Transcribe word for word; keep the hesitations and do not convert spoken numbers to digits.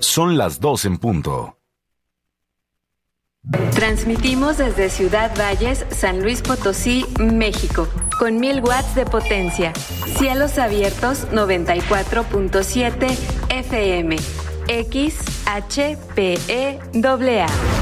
Son las dos en punto. Transmitimos desde Ciudad Valles, San Luis Potosí, México, con mil watts de potencia. Cielos abiertos noventa y cuatro punto siete F M. X H P E A A.